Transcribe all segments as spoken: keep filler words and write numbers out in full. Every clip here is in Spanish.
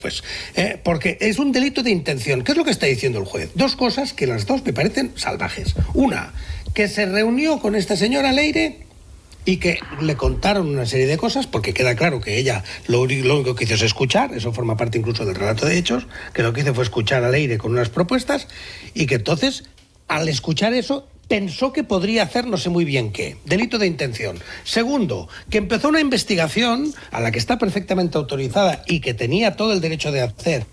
Pues, eh, porque es un delito de intención. ¿Qué es lo que está diciendo el juez? Dos cosas que las dos me parecen salvajes. Una, que se reunió con esta señora Leire y que le contaron una serie de cosas, porque queda claro que ella lo, lo único que hizo es escuchar, eso forma parte incluso del relato de hechos, que lo que hizo fue escuchar a Leire con unas propuestas y que entonces, al escuchar eso, pensó que podría hacer no sé muy bien qué. Delito de intención. Segundo, que empezó una investigación a la que está perfectamente autorizada y que tenía todo el derecho de hacer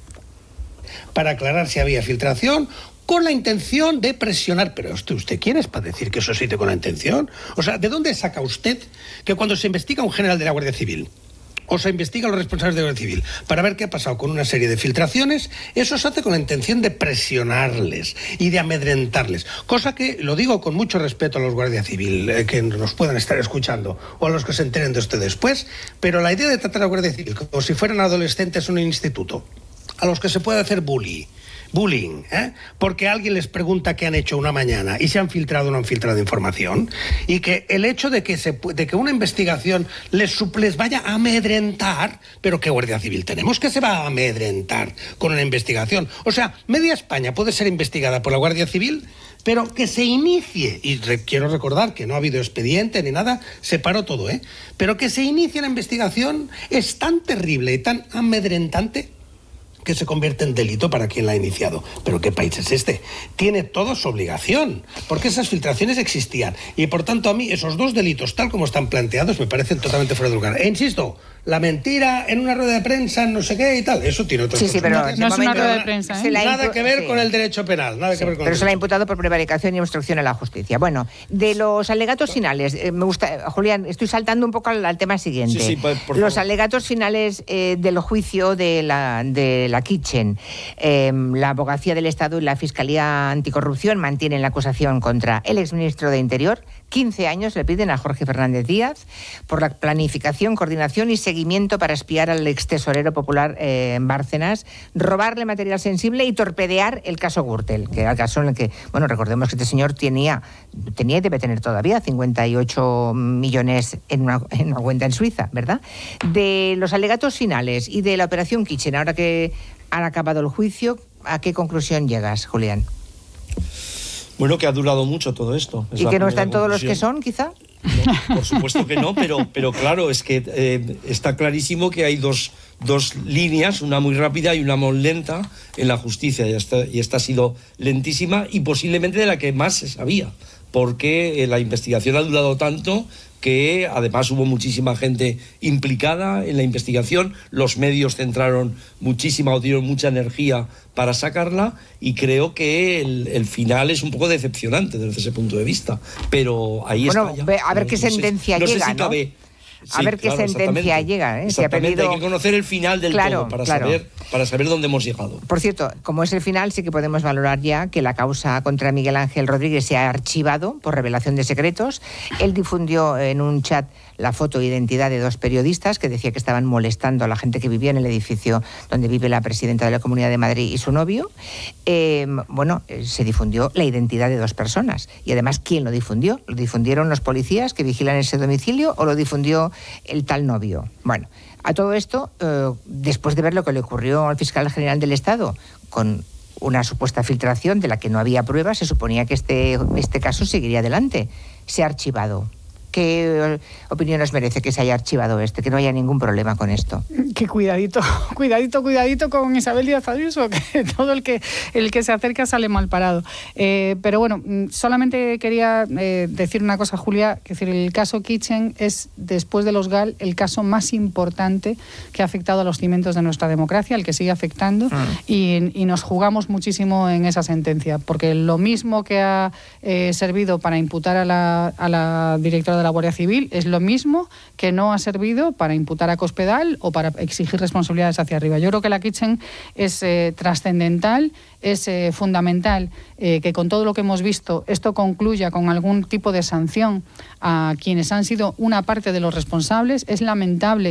para aclarar si había filtración, con la intención de presionar. Pero usted, ¿usted quién es para decir que eso se hizo con la intención? O sea, ¿de dónde saca usted que cuando se investiga a un general de la Guardia Civil o se investiga a los responsables de la Guardia Civil para ver qué ha pasado con una serie de filtraciones, eso se hace con la intención de presionarles y de amedrentarles? Cosa que, lo digo con mucho respeto a los Guardia Civil eh, que nos puedan estar escuchando o a los que se enteren de esto después, pero la idea de tratar a la Guardia Civil como si fueran adolescentes en un instituto, a los que se puede hacer bullying, bullying, ¿eh? porque alguien les pregunta qué han hecho una mañana y se han filtrado o no han filtrado información, y que el hecho de que, se, de que una investigación les, les vaya a amedrentar, pero ¿qué Guardia Civil tenemos que se va a amedrentar con una investigación? O sea, media España puede ser investigada por la Guardia Civil, pero que se inicie, y re, quiero recordar que no ha habido expediente ni nada, se paró todo, ¿eh? pero que se inicie la investigación es tan terrible y tan amedrentante que se convierte en delito para quien la ha iniciado. ¿Pero qué país es este? Tiene toda su obligación, porque esas filtraciones existían. Y por tanto a mí esos dos delitos, tal como están planteados, me parecen totalmente fuera de lugar. E insisto, la mentira en una rueda de prensa, no sé qué y tal, eso tiene otras sí, sí, pero no es una rueda de prensa, ¿eh? Nada que ver sí. con el derecho penal, nada sí, que ver con pero el se la ha derecho. imputado por prevaricación y obstrucción a la justicia. Bueno, de los alegatos finales, eh, me gusta, Julián, estoy saltando un poco al, al tema siguiente. Sí, sí, por, por los favor. alegatos finales eh, del juicio de la, de la Kitchen. Eh, la Abogacía del Estado y la Fiscalía Anticorrupción mantienen la acusación contra el exministro de Interior. quince años le piden a Jorge Fernández Díaz por la planificación, coordinación y seguimiento para espiar al extesorero popular eh, en Bárcenas, robarle material sensible y torpedear el caso Gürtel, que era el caso en el que, bueno, recordemos que este señor tenía, tenía y debe tener todavía cincuenta y ocho millones en una, en una cuenta en Suiza, ¿verdad? De los alegatos finales y de la operación Kitchen, ahora que han acabado el juicio, ¿a qué conclusión llegas, Julián? Bueno, que ha durado mucho todo esto. Es ¿Y la que no primera están todos los que conclusión. son, quizá? No, por supuesto que no, pero, pero claro, es que eh, está clarísimo que hay dos, dos líneas, una muy rápida y una muy lenta en la justicia, y esta, y esta ha sido lentísima y posiblemente de la que más se sabía, porque eh, la investigación ha durado tanto que además hubo muchísima gente implicada en la investigación, los medios centraron muchísima o dieron mucha energía para sacarla, y creo que el, el final es un poco decepcionante desde ese punto de vista, pero ahí bueno, está ya. A ver no, qué no sé, sentencia no llega, sé si ¿no? cabe. A Sí, ver qué claro, sentencia llega, ¿eh? Si ha pedido... Hay que conocer el final del claro, todo para, claro. saber, para saber dónde hemos llegado. Por cierto, como es el final, sí que podemos valorar ya que la causa contra Miguel Ángel Rodríguez se ha archivado por revelación de secretos. Él difundió en un chat la foto e identidad de dos periodistas que decía que estaban molestando a la gente que vivía en el edificio donde vive la presidenta de la Comunidad de Madrid y su novio. Eh, bueno, se difundió la identidad de dos personas. Y además, ¿quién lo difundió? ¿Lo difundieron los policías que vigilan ese domicilio o lo difundió el tal novio? Bueno, a todo esto, eh, después de ver lo que le ocurrió al fiscal general del Estado con una supuesta filtración de la que no había pruebas, se suponía que este, este caso seguiría adelante. Se ha archivado. ¿Qué opinión os merece que se haya archivado este, que no haya ningún problema con esto? Que cuidadito, cuidadito, cuidadito con Isabel Díaz Ayuso, que todo el que el que se acerca sale mal parado. Eh, pero bueno, solamente quería eh, decir una cosa, Julia, que decir, el caso Kitchen es, después de los G A L, el caso más importante que ha afectado a los cimientos de nuestra democracia, el que sigue afectando, mm. y, y nos jugamos muchísimo en esa sentencia, porque lo mismo que ha eh, servido para imputar a la, a la directora de la Guardia Civil es lo mismo que no ha servido para imputar a Cospedal o para exigir responsabilidades hacia arriba. Yo creo que la Kitchen es eh, trascendental, es eh, fundamental eh, que con todo lo que hemos visto esto concluya con algún tipo de sanción a quienes han sido una parte de los responsables. Es lamentable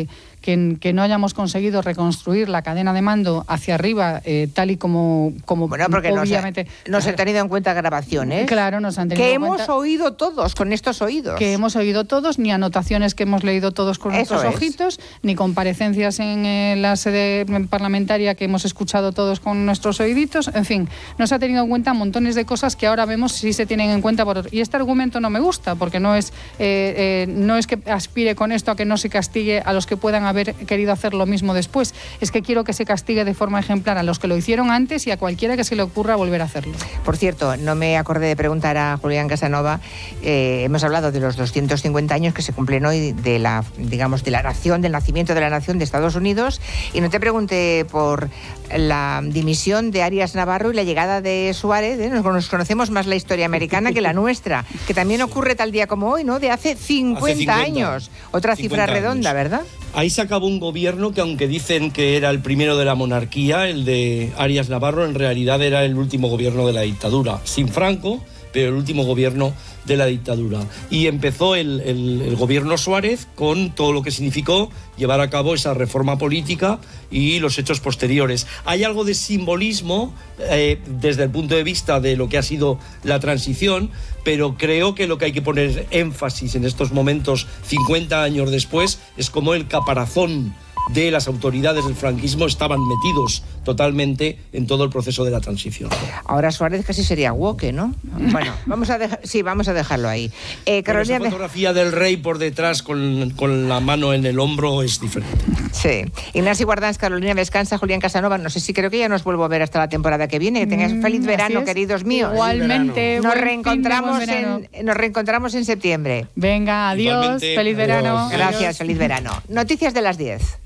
que, que no hayamos conseguido reconstruir la cadena de mando hacia arriba, eh, tal y como, como bueno, porque obviamente... No se han tenido en cuenta grabaciones. Claro, nos han tenido que en cuenta... Que hemos oído todos con estos oídos. Que hemos oído todos, ni anotaciones que hemos leído todos con Eso nuestros es. ojitos, ni comparecencias en eh, la sede parlamentaria que hemos escuchado todos con nuestros oíditos. En fin, no se ha tenido en cuenta montones de cosas que ahora vemos si se tienen en cuenta por otro. Y este argumento no me gusta, porque no es, eh, eh, no es que aspire con esto a que no se castigue a los que puedan haber querido hacer lo mismo después. Es que quiero que se castigue de forma ejemplar a los que lo hicieron antes y a cualquiera que se le ocurra volver a hacerlo. Por cierto, no me acordé de preguntar a Julián Casanova, eh, hemos hablado de los doscientos cincuenta años que se cumplen hoy de la, digamos, de la nación, del nacimiento de la nación de Estados Unidos, y no te pregunté por la dimisión de Arias Navarro y la llegada de Suárez, ¿eh? Nos conocemos más la historia americana que la nuestra, que también ocurre tal día como hoy, ¿no? De hace cincuenta, hace cincuenta años. Otra cifra redonda, años. ¿verdad? Ahí se acabó un gobierno que, aunque dicen que era el primero de la monarquía, el de Arias Navarro, en realidad era el último gobierno de la dictadura. Sin Franco, pero el último gobierno de la dictadura. Y empezó el, el, el gobierno Suárez con todo lo que significó llevar a cabo esa reforma política y los hechos posteriores. Hay algo de simbolismo eh, desde el punto de vista de lo que ha sido la transición, pero creo que lo que hay que poner énfasis en estos momentos, cincuenta años después, es como el caparazón de las autoridades del franquismo estaban metidos totalmente en todo el proceso de la transición. Ahora Suárez casi sería woke, ¿no? Bueno, vamos a dejar, sí, vamos a dejarlo ahí. Eh, Carolina, esa fotografía del rey por detrás con, con la mano en el hombro es diferente. Sí. Ignacio Guardans, Carolina Descansa, Julián Casanova, no sé si creo que ya nos vuelvo a ver hasta la temporada que viene. Que tengáis un feliz verano, queridos míos. Igualmente. Nos reencontramos, en, nos reencontramos en septiembre. Venga, adiós. Igualmente. Feliz verano. Adiós. Gracias, Adiós. feliz verano. Noticias de las diez.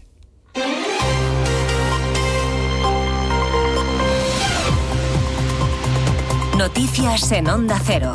Noticias en Onda Cero.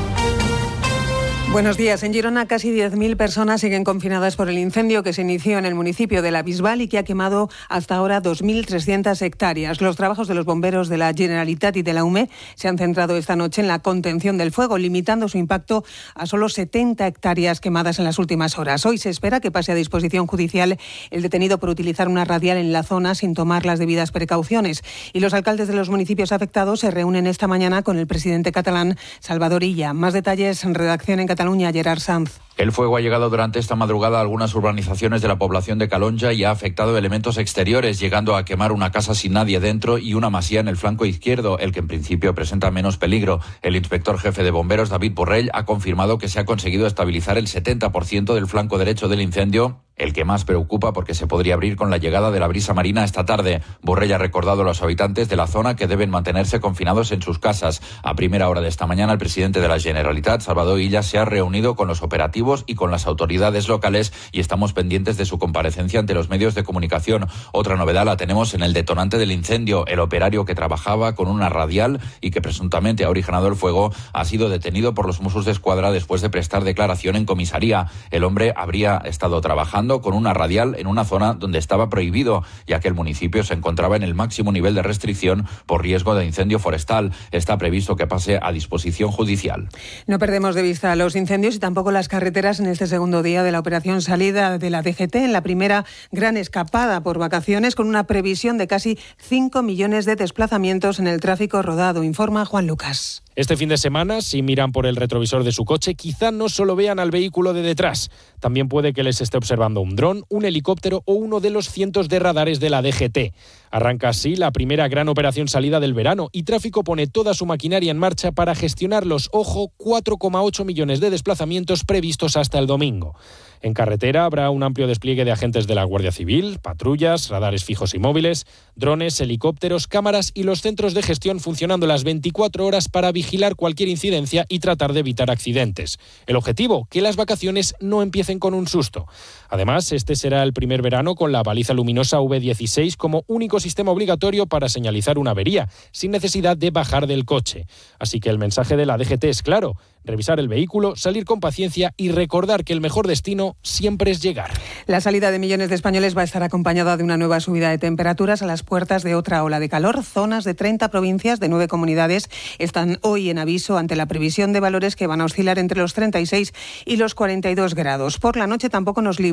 Buenos días. En Girona, casi diez mil personas siguen confinadas por el incendio que se inició en el municipio de La Bisbal y que ha quemado hasta ahora dos mil trescientas hectáreas. Los trabajos de los bomberos de la Generalitat y de la U M E se han centrado esta noche en la contención del fuego, limitando su impacto a solo setenta hectáreas quemadas en las últimas horas. Hoy se espera que pase a disposición judicial el detenido por utilizar una radial en la zona sin tomar las debidas precauciones. Y los alcaldes de los municipios afectados se reúnen esta mañana con el presidente catalán, Salvador Illa. Más detalles en redacción en Cataluña, Gerard Sanz. El fuego ha llegado durante esta madrugada a algunas urbanizaciones de la población de Calonja y ha afectado elementos exteriores, llegando a quemar una casa sin nadie dentro y una masía en el flanco izquierdo, el que en principio presenta menos peligro. El inspector jefe de bomberos, David Borrell, ha confirmado que se ha conseguido estabilizar el setenta por ciento del flanco derecho del incendio, el que más preocupa porque se podría abrir con la llegada de la brisa marina esta tarde. Borrell ha recordado a los habitantes de la zona que deben mantenerse confinados en sus casas. A primera hora de esta mañana, el presidente de la Generalitat, Salvador Illa, se ha reunido con los operativos y con las autoridades locales y estamos pendientes de su comparecencia ante los medios de comunicación. Otra novedad la tenemos en el detonante del incendio. El operario que trabajaba con una radial y que presuntamente ha originado el fuego ha sido detenido por los Mossos d'Esquadra después de prestar declaración en comisaría. El hombre habría estado trabajando con una radial en una zona donde estaba prohibido, ya que el municipio se encontraba en el máximo nivel de restricción por riesgo de incendio forestal. Está previsto que pase a disposición judicial. No perdemos de vista los incendios y tampoco las carreteras en este segundo día de la operación salida de la D G T, en la primera gran escapada por vacaciones, con una previsión de casi cinco millones de desplazamientos en el tráfico rodado, informa Juan Lucas. Este fin de semana, si miran por el retrovisor de su coche, quizá no solo vean al vehículo de detrás. También puede que les esté observando un dron, un helicóptero o uno de los cientos de radares de la D G T. Arranca así la primera gran operación salida del verano y Tráfico pone toda su maquinaria en marcha para gestionar los, ojo, cuatro coma ocho millones de desplazamientos previstos hasta el domingo. En carretera habrá un amplio despliegue de agentes de la Guardia Civil, patrullas, radares fijos y móviles, drones, helicópteros, cámaras y los centros de gestión funcionando las veinticuatro horas para vigilar cualquier incidencia y tratar de evitar accidentes. El objetivo, que las vacaciones no empiecen con un susto. Además, este será el primer verano con la baliza luminosa V dieciséis como único sistema obligatorio para señalizar una avería, sin necesidad de bajar del coche. Así que el mensaje de la D G T es claro: revisar el vehículo, salir con paciencia y recordar que el mejor destino siempre es llegar. La salida de millones de españoles va a estar acompañada de una nueva subida de temperaturas a las puertas de otra ola de calor. Zonas de treinta provincias de nueve comunidades están hoy en aviso ante la previsión de valores que van a oscilar entre los treinta y seis y los cuarenta y dos grados. Por la noche tampoco nos libra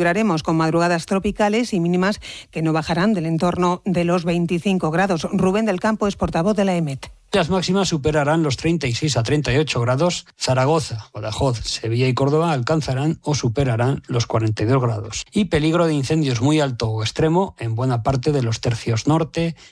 libraremos con madrugadas tropicales y mínimas que no bajarán del entorno de los veinticinco grados. Rubén del Campo es portavoz de la E M E T. Las máximas superarán los treinta y seis a treinta y ocho grados. Zaragoza, Badajoz, Sevilla y Córdoba alcanzarán o superarán los cuarenta y dos grados. Y peligro de incendios muy alto o extremo en buena parte de los tercios norte,